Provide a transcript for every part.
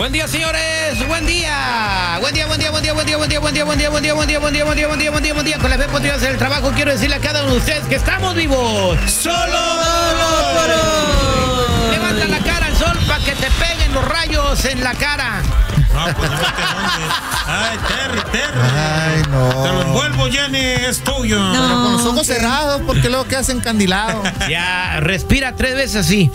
Buen día, señores. Buen día. Buen día. Con la fe podría hacer el trabajo. Quiero decirle a cada uno de ustedes que estamos vivos. Solo por hoy. Levanta la cara al sol para que te peguen los rayos en la cara. No, pues no te montes. Ay, Terry. Ay, no. Te lo envuelvo, Jenny, es tuyo. No. Pero con los ojos cerrados, porque luego quedas encandilado. Ya, respira 3 veces así.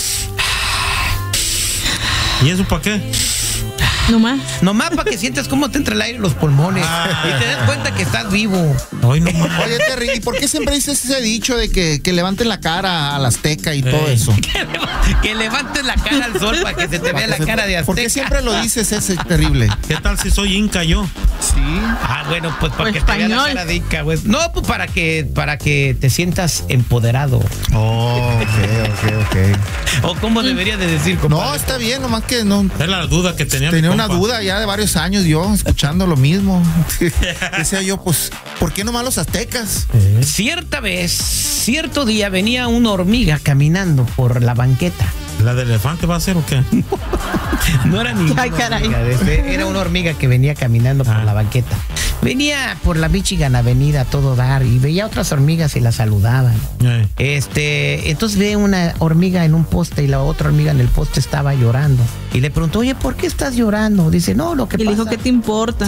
¿Y eso para qué? Nomás para que sientas cómo te entra el aire en los pulmones y te des cuenta que estás vivo. Hoy no más. Oye, Terry, ¿y por qué siempre dices ese dicho de que levanten la cara al azteca y todo eso? Que levantes la cara al sol para que se te vea la cara de azteca. ¿Por qué siempre lo dices ese terrible? ¿Qué tal si soy inca yo? Sí. Ah, bueno, pues para que te vea la cara de inca, güey. No, pues para que te sientas empoderado. Oh, ok. O cómo debería de decir, compadre. No, está bien, nomás que no. Es la duda que tenía. Tenía una duda ya de varios años yo, escuchando lo mismo. Decía yo, pues, ¿por qué nomás los aztecas? Cierto día venía una hormiga caminando por la banqueta. ¿La del elefante va a ser o qué? No era ninguna hormiga, era una hormiga que venía caminando por la banqueta. Venía por la Michigan Avenida a todo dar y veía otras hormigas y las saludaban. Entonces ve una hormiga en un poste y la otra hormiga en el poste estaba llorando. Y le preguntó, oye, ¿por qué estás llorando? Dice, no, lo que pasa... Y le dijo, ¿qué te importa?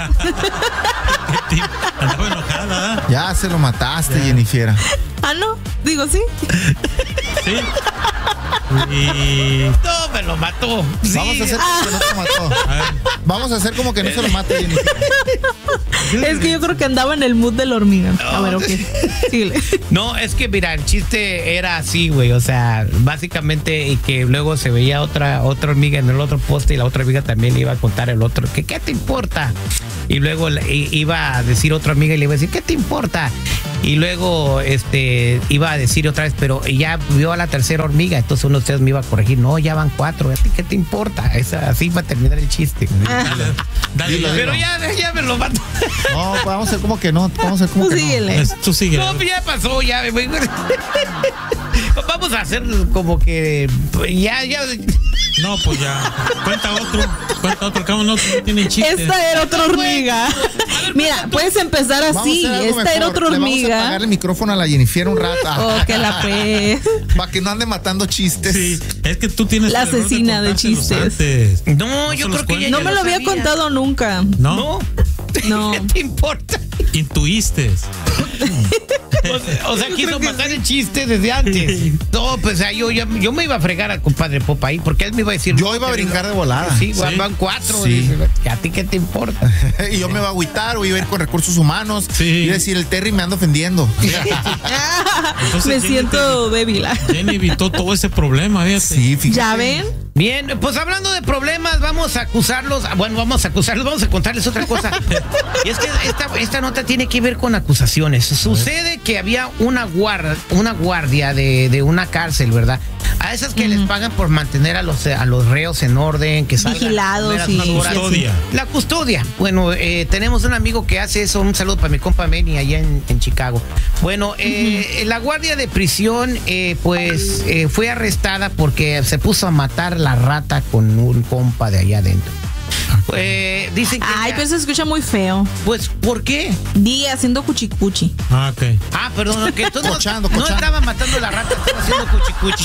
Andaba enojada, ¿eh? Ya se lo mataste, Jennifer. Ah, no, digo, sí. Sí. Y... No, me lo mató. Sí. Vamos a hacer como que no se mató. Vamos a hacer como que no se lo mate, Jennifer. Es que yo creo que andaba en el mood de la hormiga. A ver, ok. Síguele. No, es que mira, el chiste era así, güey. O sea, básicamente y que luego se veía otra hormiga en el otro poste y la otra hormiga también le iba a contar al otro que ¿qué te importa? Y luego iba a decir otra amiga y le iba a decir, ¿qué te importa? Y luego iba a decir otra vez, pero ya vio a la tercera hormiga, entonces uno de ustedes me iba a corregir, no, ya van 4, ¿a ti qué te importa? Así va a terminar el chiste. Dale. Pero ya me lo mató. No, pues vamos a hacer como que no. Vamos a hacer como Tú que síguele. Tú sigue. No, ya pasó, ya. Vamos a hacer como que ya. No, pues ya. Cuenta otro. Cabo no tiene chiste. Esta era otra hormiga. Mira, puedes empezar así. Esta era otra hormiga. Vamos a apagar el micrófono a la Jennifer un rato. Oh, que la fe. Para que no ande matando chistes. Sí, es que tú tienes La el error asesina de contárselos chistes. antes. No, yo creo que ella No ya me lo había sabía. contado nunca. No. No. ¿Qué te importa? Intuiste. O sea, quiso matar el chiste desde antes. No, pues o sea, yo me iba a fregar al compadre Popa ahí, porque él me iba a decir. Yo iba a brincar de volada. Sí, Sí. van 4. Sí. ¿A ti qué te importa? Y yo me iba a agüitar o iba a ir con recursos humanos. Sí. Y decir, el Terry me anda ofendiendo. Entonces, Me Jenny siento débil. Jenny evitó todo ese problema, fíjate. Sí, fíjate. ¿Ya ven? Bien, pues hablando de problemas, vamos a acusarlos. Bueno, vamos a contarles otra cosa. Y es que esta nota tiene que ver con acusaciones. Sucede que había una guardia de una cárcel, ¿verdad? A esas que les pagan por mantener a los reos en orden, que salgan Vigilados a y las horas. Custodia. La custodia. Bueno, tenemos un amigo que hace eso. Un saludo para mi compa Manny allá en Chicago. Bueno, la guardia de prisión fue arrestada porque se puso a matar la rata con un compa de allá adentro. Dicen que Ay, pero se escucha muy feo. pues, ¿por qué? Di haciendo cuchicuchi. Ah, ok. Ah, perdón, que entonces Cochando. no estaba matando la rata, estaba haciendo cuchicuchi.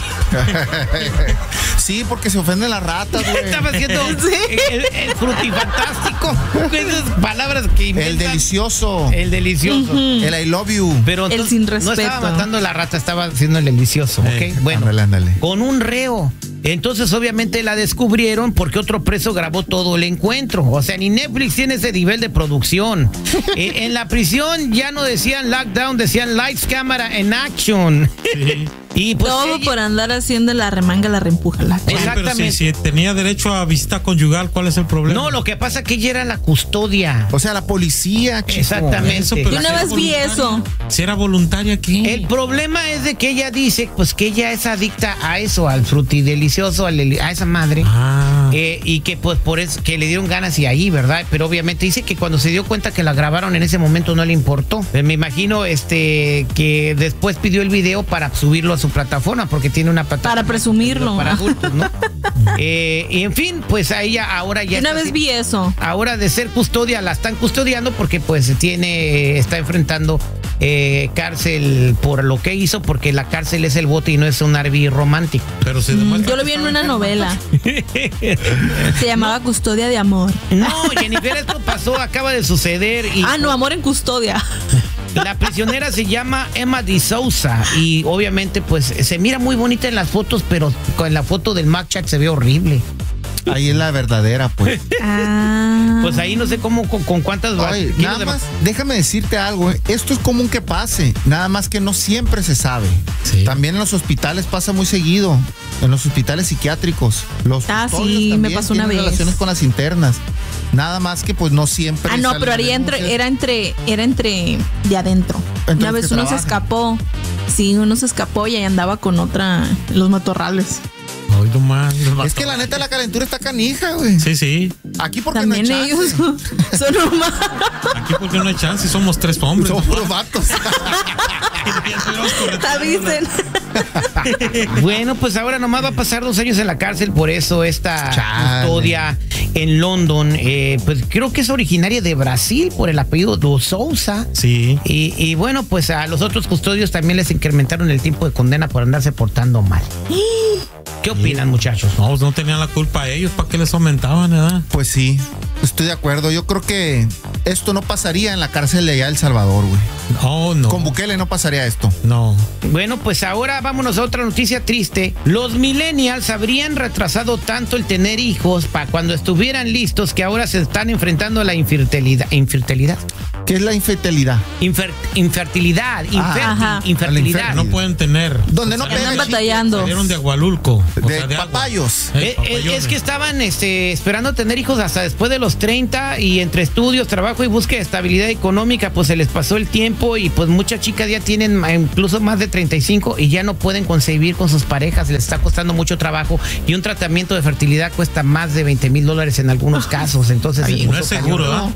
Sí, porque se ofenden las ratas, güey. Estaba haciendo el frutifantástico. Esas palabras que inventan. El delicioso. El delicioso. El I love you. Pero El entonces sin no respeto. estaba matando la rata, estaba haciendo el delicioso, ¿ok? Bueno, Ándale. con un reo. Entonces, obviamente, la descubrieron porque otro preso grabó todo el encuentro. O sea, ni Netflix tiene ese nivel de producción. En la prisión ya no decían lockdown, decían lights, cámara, en action. Sí. Y pues Todo ella- por andar haciendo la remanga, la reempújala. Oye, pero Exactamente. si tenía derecho a visita conyugal, ¿cuál es el problema? No, lo que pasa es que ella era la custodia. O sea, la policía, chico. Exactamente. Eso, pero Yo una si era vez vi voluntaria. eso. Si era voluntaria, ¿qué? El problema es de que ella dice pues que ella es adicta a eso, al frutidelicioso, a esa madre. Ah. Y que pues por eso que le dieron ganas y ahí, ¿verdad? Pero obviamente dice que cuando se dio cuenta que la grabaron en ese momento no le importó. Me imagino que después pidió el video para subirlo a su su plataforma, porque tiene una plataforma Para presumirlo. para adultos, ¿no? Y en fin, pues a ella ahora ya Una vez vi eso. ahora de ser custodia la están custodiando porque pues está enfrentando cárcel por lo que hizo, porque la cárcel es el bote y no es un RV romántico. Pero se demuestra Yo lo que vi en estaba una enferma. novela. Se llamaba Custodia de Amor. No, Jennifer, esto pasó, acaba de suceder y No, Amor en Custodia. la prisionera se llama Emma de Souza y obviamente pues se mira muy bonita en las fotos, pero con la foto del MacChat se ve horrible. Ahí es la verdadera, pues. Pues ahí no sé cómo, con cuántas Oye, kilos nada de- más, déjame decirte algo. Esto es común que pase, nada más que no siempre se sabe. Sí. También en los hospitales pasa muy seguido, en los hospitales psiquiátricos. Los custodios sí, me también pasó una tienen vez. relaciones con las internas. Nada más que pues no siempre. No, salen pero denuncias. era entre de adentro. Entre Una los vez que uno se trabajan. escapó. Sí, uno se escapó y ahí andaba con otra, los matorrales. Ay, no más. Es que la neta la calentura está canija, güey. Sí, sí. Aquí porque También no hay ellos chance. son humanos. Aquí porque no hay chance, somos 3 hombres. Somos puros vatos. Avisen. Bueno, pues ahora nomás va a pasar 2 años en la cárcel por eso esta Chale. custodia en London. Pues creo que es originaria de Brasil por el apellido de Souza. Sí. Y bueno, pues a los otros custodios también les incrementaron el tiempo de condena por andarse portando mal. ¿Qué opinan, muchachos? No, no tenían la culpa ellos, ¿para qué les aumentaban, verdad? Pues sí, estoy de acuerdo. Yo creo que esto no pasaría en la cárcel de allá de El Salvador, güey. No, no. Con Bukele no pasaría esto. No. Bueno, pues ahora vámonos a otra noticia triste. Los millennials habrían retrasado tanto el tener hijos para cuando estuvieran listos que ahora se están enfrentando a la infertilidad. ¿Infertilidad? ¿Qué es la infidelidad? Infertilidad. Ajá. Infertilidad. No pueden tener. Donde no Andan pega el batallando. Salieron de Agualulco. O de sea, de agua. papayos. Es que estaban esperando tener hijos hasta después de los 30 y entre estudios, trabajo y búsqueda de estabilidad económica, pues se les pasó el tiempo y pues muchas chicas ya tienen incluso más de 35 y ya no pueden concebir con sus parejas, les está costando mucho trabajo y un tratamiento de fertilidad cuesta más de $20,000 en algunos casos, entonces Ay, no es seguro, ¿no?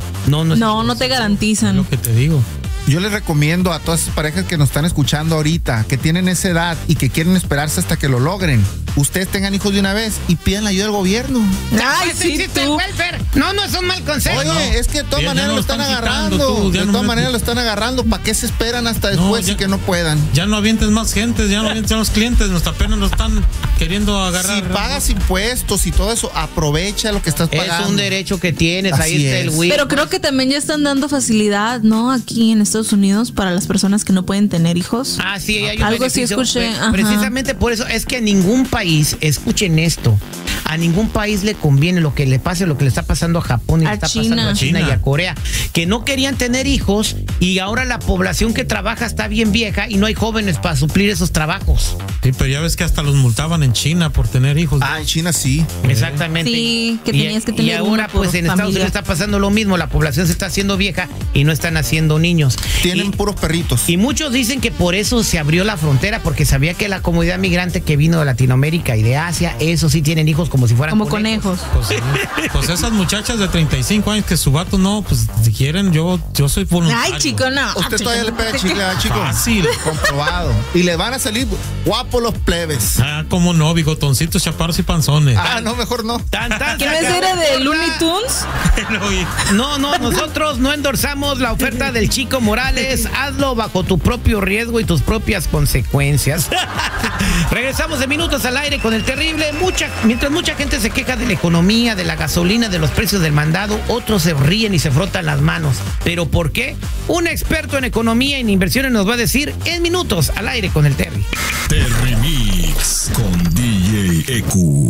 No te Es garantizan. lo que te digo. Yo les recomiendo a todas esas parejas que nos están escuchando ahorita, que tienen esa edad y que quieren esperarse hasta que lo logren. Ustedes tengan hijos de una vez y pidan la ayuda del gobierno. Ay, sí, existe el tú. welfare. No es un mal consejo. Oye, es que de todas Ya maneras no lo lo están están agarrando. quitando, tú, ya De no todas me- maneras lo están agarrando. ¿Para qué se esperan hasta después ya- y que no puedan? Ya no avientes más gente, ya no avientes a los clientes, nuestra pena nos están queriendo agarrar. Si pagas impuestos y todo eso, aprovecha lo que estás pagando. Es un derecho que tienes, ahí Así está el es. WIC. Pero creo que también ya están dando facilidad, ¿no? Aquí en Estados Unidos para las personas que no pueden tener hijos. Ah, sí, hay un Algo sí beneficio. escuché, ajá. Precisamente por eso es que a ningún país, escuchen esto, a ningún país le conviene lo que le pase, lo que le está pasando a Japón y le A está China. pasando a China y China. a Corea, que no querían tener hijos y ahora la población que trabaja está bien vieja y no hay jóvenes para suplir esos trabajos. Sí, pero ya ves que hasta los multaban en China por tener hijos. Ah, en China sí. Exactamente. Sí, que Y- tenías que tener Y ahora uno por pues en Estados familia. Unidos está pasando lo mismo, la población se está haciendo vieja y no están haciendo niños. Tienen Y- puros perritos. Y muchos dicen que por eso se abrió la frontera, porque sabía que la comunidad migrante que vino de Latinoamérica y de Asia, eso sí tienen hijos como si fueran Como conejos. Pues esas muchachas de 35 años que su vato no, pues si quieren, yo soy voluntario. Ay, chico, no. Usted todavía le pega chicle, ¿verdad, chico? Fácil. Comprobado. Y le van a salir guapos los plebes. Ah, cómo no, bigotoncitos, chaparros y panzones. Ah, no, mejor no. ¿Qué no es era de Looney Tunes? No, nosotros no endorsamos la oferta del Chico Morales. Hazlo bajo tu propio riesgo y tus propias consecuencias. Regresamos de minutos al aire con el terrible. Mientras mucha gente se queja de la economía, de la gasolina, de los precios del mandado, otros se ríen y se frotan las manos. ¿Pero por qué? Un experto en economía y en inversiones nos va a decir en minutos al aire con el Terry. Terry Mix con DJ EQ.